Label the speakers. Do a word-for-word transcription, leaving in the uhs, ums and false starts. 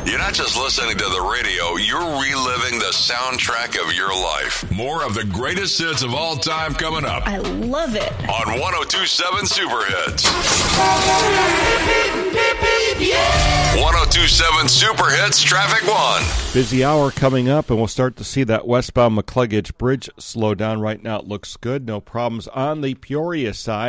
Speaker 1: You're not just listening to the radio, you're reliving the soundtrack of your life. More of the greatest hits of all time coming up.
Speaker 2: I love it.
Speaker 1: On one oh two point seven Super Hits. one oh two point seven Super Hits Traffic One.
Speaker 3: Busy hour coming up, and we'll start to see that westbound McCluggage Bridge slow down. Right now it looks good. No problems on the Peoria side.